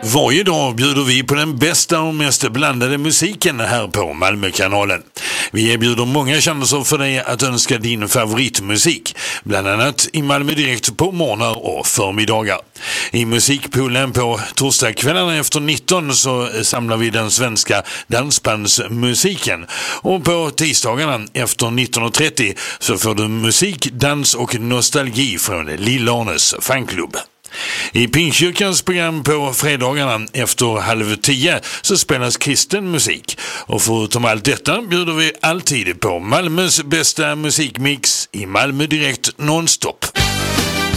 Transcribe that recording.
Varje dag bjuder vi på den bästa och mest blandade musiken här på Malmökanalen. Vi erbjuder många chanser för dig att önska din favoritmusik, bland annat i Malmö Direkt på morgnar och förmiddagar. I musikpoolen på torsdagskvällarna efter 19 så samlar vi den svenska dansbandsmusiken, och på tisdagarna efter 19.30 så får du musik, dans och nostalgi från Lill-Arnes fanklubb. I Pingstkyrkans program på fredagarna efter 9:30 så spelas kristen musik, och förutom allt detta bjuder vi alltid på Malmös bästa musikmix i Malmö Direkt nonstop.